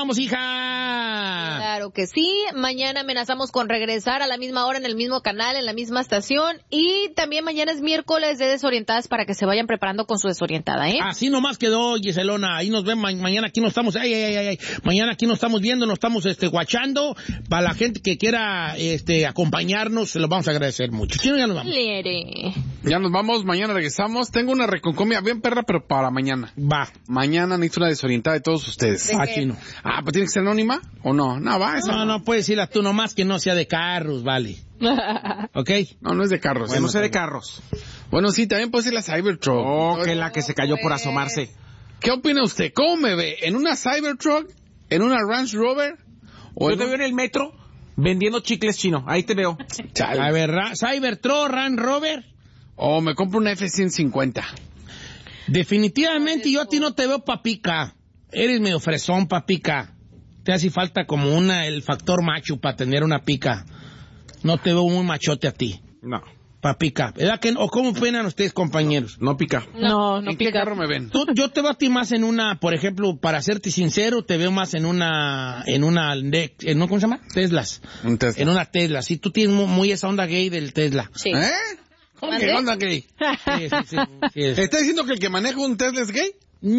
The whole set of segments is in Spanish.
vamos, hija? Claro que sí. Mañana amenazamos con regresar a la misma hora en el mismo canal, en la misma estación. Y también mañana es miércoles de Desorientadas para que se vayan preparando con su desorientada, ¿eh? Así nomás quedó, Giselona. Ahí nos ven mañana. Aquí nos estamos. Mañana aquí nos estamos viendo, nos estamos guachando. Para la gente que quiera acompañarnos, se lo vamos a agradecer mucho. ¿Sí, ya nos vamos? Ya nos vamos. Mañana regresamos. Tengo una reconcomia bien perra, pero para mañana. Va. Mañana necesito una desorientada de todos ustedes. Aquí no. Ah, ¿pues tiene que ser anónima o no? No, va. No, puedes decirla tú nomás que no sea de carros, vale. ¿Ok? No es de carros. Bueno, no sé de carros. Bueno, sí, también puede ser la Cybertruck. Oh, que la que se cayó por asomarse. ¿Qué opina usted? ¿Cómo me ve? ¿En una Cybertruck? ¿En una Range Rover? Yo te veo en el metro vendiendo chicles chino. Ahí te veo. Chale. A ver, Cybertruck, Range Rover. O me compro una F-150. Definitivamente yo a ti no te veo papica. Eres medio fresón, papica. Te hace falta como el factor macho para tener una pica. No te veo muy machote a ti. No. Papica. ¿Verdad que no? ¿O cómo opinan ustedes, compañeros? No pica. No ¿En qué carro me ven? Yo te veo a ti más en una, por ejemplo, para serte sincero, te veo más en una, ¿cómo se llama? Teslas. Un Tesla. En una Tesla. Sí, tú tienes muy esa onda gay del Tesla. Sí. ¿Eh? ¿Cómo que onda gay? Sí. ¿Está diciendo que el que maneja un Tesla es gay?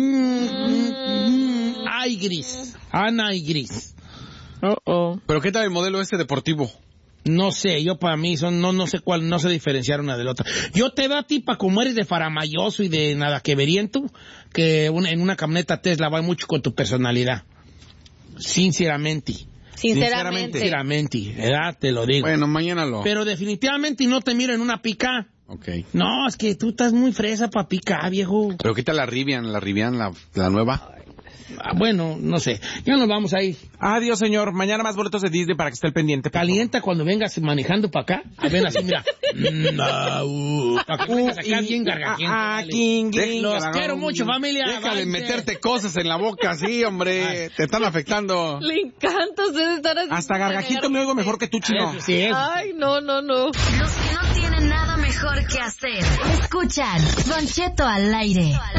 Ay, gris. Ana y gris. ¿Pero qué tal el modelo deportivo? No sé, yo para mí no sé cuál, no sé diferenciar una de la otra. Yo te veo a ti para como eres de faramayoso y de nada que veriento, que en una camioneta Tesla va mucho con tu personalidad. Sinceramente, ¿verdad? Te lo digo. Bueno, mañana Pero definitivamente no te miro en una pica. Ok. No, es que tú estás muy fresa para pica, viejo. ¿Pero qué tal la Rivian, la nueva? Bueno, no sé. Ya nos vamos ahí. Adiós, señor. Mañana más boletos de Disney para que esté el pendiente. Calienta cuando vengas manejando para acá. Ven así, mira. Para que vengas acá bien gargajiento. Los quiero mucho, familia. Deja de meterte cosas en la boca así, hombre. Te están afectando. Le encanta ustedes estar así. Hasta gargajito me oigo mejor que tú, chino. Sí, Ay, no. Los que no tienen nada mejor que hacer. Escuchan Don Cheto al aire.